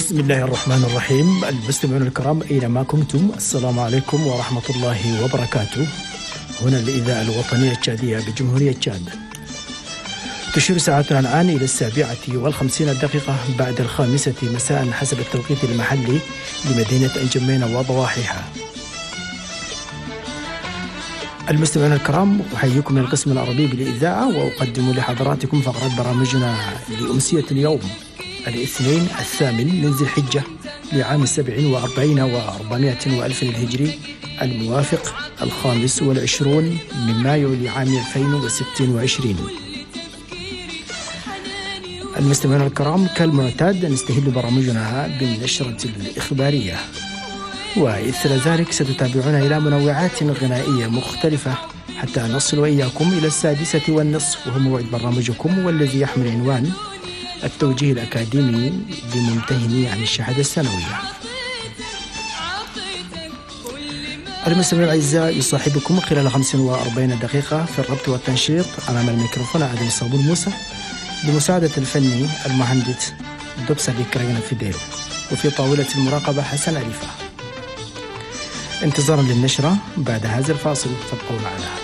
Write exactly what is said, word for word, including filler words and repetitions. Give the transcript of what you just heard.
بسم الله الرحمن الرحيم. المستمعون الكرام أينما كنتم، السلام عليكم ورحمة الله وبركاته. هنا الإذاعة الوطنية التشادية بجمهورية تشاد. تشير ساعتنا الآن إلى السابعة والخمسين دقيقة بعد الخامسة مساء حسب التوقيت المحلي لمدينة أنجمينة وضواحيها. المستمعون الكرام، أحييكم من القسم العربي بالإذاعة وأقدم لحضراتكم فقرات برامجنا لأمسية اليوم الاثنين الثامن من ذي الحجة لعام سبع وأربعين وأربعمائة وألف الهجري، الموافق الخامس والعشرون من مايو لعام ألفين وستة وعشرين. المستمعون الكرام، كالمعتاد نستهل برامجنا بالنشرة الإخبارية، وإثر ذلك ستتابعون إلى منوعات غنائية مختلفة حتى نصل وإياكم إلى السادسة والنصف، وهو موعد برنامجكم والذي يحمل عنوان التوجيه الأكاديمي لممتهني عن الشهادة الثانوية. المستمعين الأعزاء، يصاحبكم خلال خمس وأربعين دقيقة في الربط والتنشيط أمام الميكروفون عادل صابون موسى، بمساعدة الفني المهندس دوبسا كرينا فيديو، وفي طاولة المراقبة حسن أليفة. انتظارا للنشرة بعد هذا الفاصل، فابقوا معنا.